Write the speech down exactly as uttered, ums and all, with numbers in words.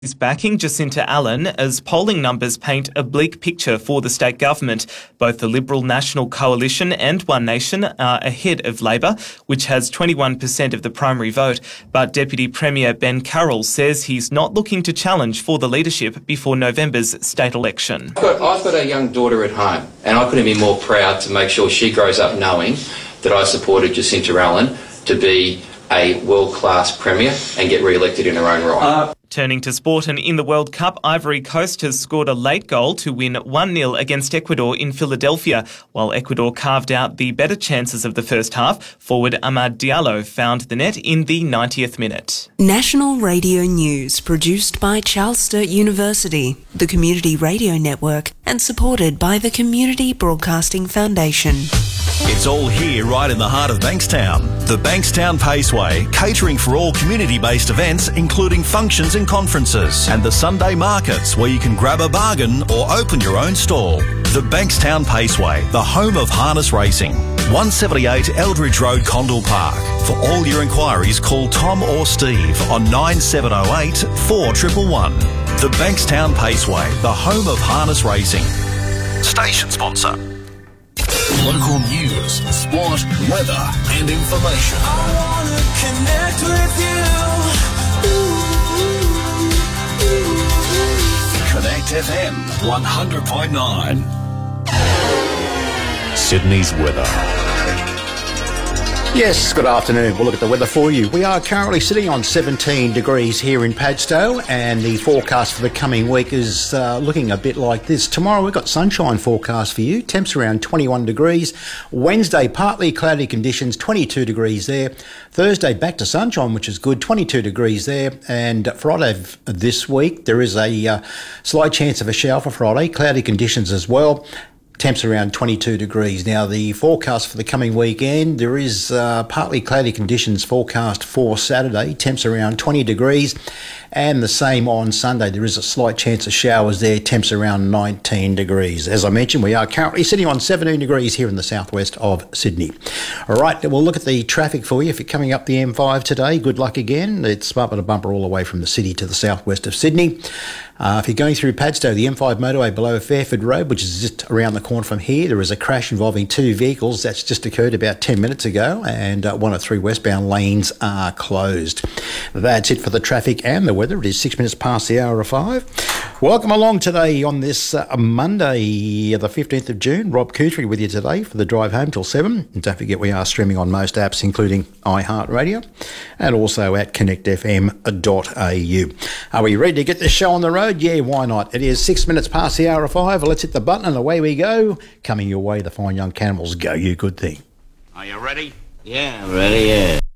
is backing Jacinta Allan as polling numbers paint a bleak picture for the state government. Both the Liberal National Coalition and One Nation are ahead of Labor, which has twenty-one percent of the primary vote. But Deputy Premier Ben Carroll says he's not looking to challenge for the leadership before November's state election. I've got, I've got a young daughter at home, and I couldn't be more proud to make sure she grows up knowing that I supported Jacinta Allan to be a world-class Premier and get re-elected in her own right. Uh, Turning to sport, and in the World Cup, Ivory Coast has scored a late goal to win one nil against Ecuador in Philadelphia. While Ecuador carved out the better chances of the first half, forward Amad Diallo found the net in the ninetieth minute. National Radio News, produced by Charles Sturt University, the Community Radio Network, and supported by the Community Broadcasting Foundation. It's all here right in the heart of Bankstown. The Bankstown Paceway, catering for all community-based events, including functions and conferences, and the Sunday markets where you can grab a bargain or open your own stall. The Bankstown Paceway, the home of harness racing. one seventy-eight Eldridge Road, Condell Park. For all your inquiries, call Tom or Steve on nine seven oh eight, four one one one. The Bankstown Paceway, the home of harness racing. Station sponsor. Local news, sport, weather and information. I wanna connect with you. Ooh, ooh, ooh. Connect F M one hundred point nine. Sydney's weather. Yes, good afternoon. We'll look at the weather for you. We are currently sitting on seventeen degrees here in Padstow, and the forecast for the coming week is uh, looking a bit like this. Tomorrow we've got sunshine forecast for you. Temps around twenty-one degrees. Wednesday, partly cloudy conditions, twenty-two degrees there. Thursday, back to sunshine, which is good, twenty-two degrees there. And Friday of this week, there is a uh, slight chance of a shower for Friday. Cloudy conditions as well. Temps around twenty-two degrees. Now, the forecast for the coming weekend, there is uh, partly cloudy conditions forecast for Saturday. Temps around twenty degrees. And the same on Sunday. There is a slight chance of showers there. Temps around nineteen degrees. As I mentioned, we are currently sitting on seventeen degrees here in the southwest of Sydney. All right, we'll look at the traffic for you. If you're coming up the M five today, good luck again. It's bumper to bumper all the way from the city to the southwest of Sydney. Uh, if you're going through Padstow, the M five motorway below Fairford Road, which is just around the corner from here, there is a crash involving two vehicles. That's just occurred about ten minutes ago, and uh, one of three westbound lanes are closed. That's it for the traffic and the weather. It is six minutes past the hour of five. Welcome along today on this uh, Monday, the fifteenth of June. Rob Coutrie with you today for the drive home till seven. And don't forget, we are streaming on most apps, including iHeartRadio, and also at connect f m dot a u. Are we ready to get this show on the road? Yeah, why not? It is six minutes past the hour of five. Let's hit the button and away we go. Coming your way, the fine young Cannibals. Go, you good thing. Are you ready? Yeah, I'm ready, yeah.